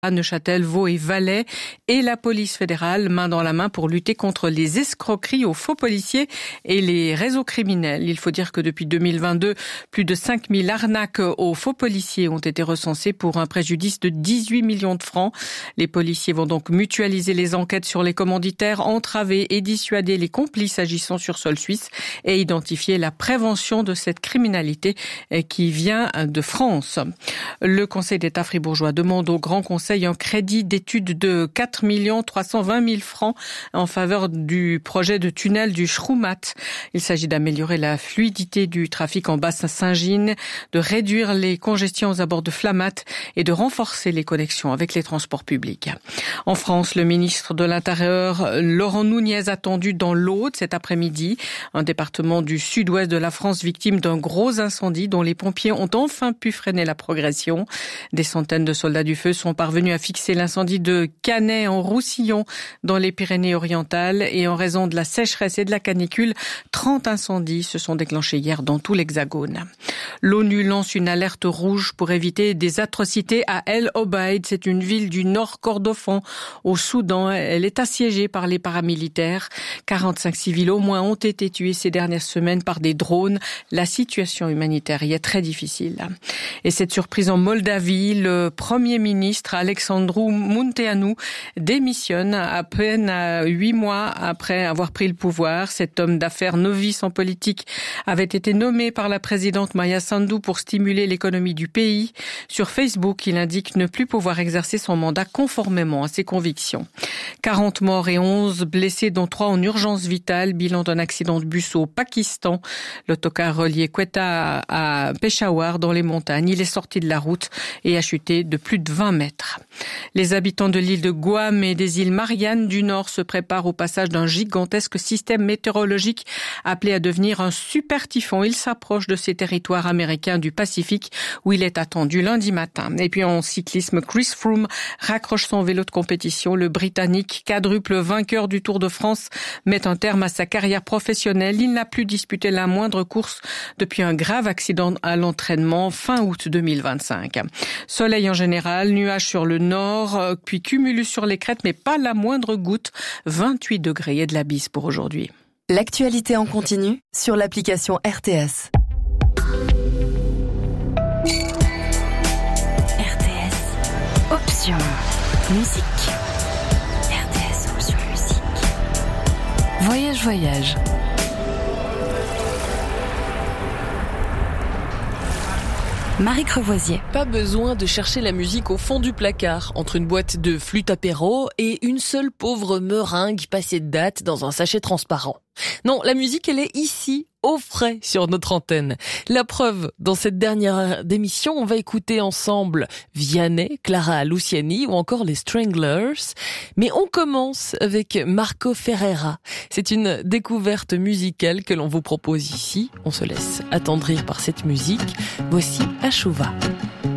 Neuchâtel, Vaud et Valais et la police fédérale main dans la main pour lutter contre les escroqueries aux faux policiers et les réseaux criminels. Il faut dire que depuis 2022, plus de 5000 arnaques aux faux policiers ont été recensées pour un préjudice de 18 millions de francs. Les policiers vont donc mutualiser les enquêtes sur les commanditaires, entraver et dissuader les complices agissant sur sol suisse et identifier la prévention de cette criminalité qui vient de France. Le Conseil d'État fribourgeois demande au Grand Conseil un crédit d'étude de 4 320 000 francs en faveur du projet de tunnel du Schrumat. Il s'agit d'améliorer la fluidité du trafic en Basse-Saint-Gine, de réduire les congestions aux abords de Flamatt et de renforcer les connexions avec les transports publics. En France, le ministre de l'Intérieur, Laurent Nunez, attendu dans l'Aude cet après-midi, un département du sud-ouest de la France victime d'un gros incendie dont les pompiers ont enfin pu freiner la progression. Des centaines de soldats du feu sont parvenus à fixer l'incendie de Canet en Roussillon dans les Pyrénées-Orientales et en raison de la sécheresse et de la canicule, 30 incendies se sont déclenchés hier dans tout l'Hexagone. L'ONU lance une alerte rouge pour éviter des atrocités à El Obeid. C'est une ville du nord Kordofan au Soudan. Elle est assiégée par les paramilitaires. 45 civils au moins ont été tués ces dernières semaines par des drones. La situation humanitaire y est très difficile. Et cette surprise en Moldavie, le Premier ministre Alexandru Munteanu démissionne à peine 8 mois après avoir pris le pouvoir. Cet homme d'affaires novice en politique avait été nommé par la présidente Maia Sandu pour stimuler l'économie du pays. Sur Facebook, il indique ne plus pouvoir exercer son mandat conformément à ses convictions. 40 morts et 11 blessés, dont 3 en urgence vitale. Bilan d'un accident de bus au Pakistan. L'autocar reliait Quetta à Peshawar dans les montagnes. Il est sorti de la route et a chuté de plus de 20 mètres. Les habitants de l'île de Guam et des îles Mariannes du Nord se préparent au passage d'un gigantesque système météorologique appelé à devenir un super typhon. Il s'approche de ces territoires américains du Pacifique où il est attendu lundi matin. Et puis en cyclisme, Chris Froome raccroche son vélo de compétition. Le Britannique, quadruple vainqueur du Tour de France, met un terme à sa carrière professionnelle. Il n'a plus disputé la moindre course depuis un grave accident à l'entraînement fin août 2025. Soleil en général, nuages sur le nord, puis cumulus sur les crêtes, mais pas la moindre goutte. 28 degrés et de la bise pour aujourd'hui. L'actualité en continu sur l'application RTS. RTS, option musique. RTS, option musique. Voyage. Marie Crevoisier. Pas besoin de chercher la musique au fond du placard, entre une boîte de flûte apéro et une seule pauvre meringue passée de date dans un sachet transparent. Non, la musique, elle est ici, au frais, sur notre antenne. La preuve, dans cette dernière heure d'émission, on va écouter ensemble Vianney, Clara Luciani ou encore les Stranglers. Mais on commence avec Marco Ferreira. C'est une découverte musicale que l'on vous propose ici. On se laisse attendrir par cette musique. Voici Ashuva.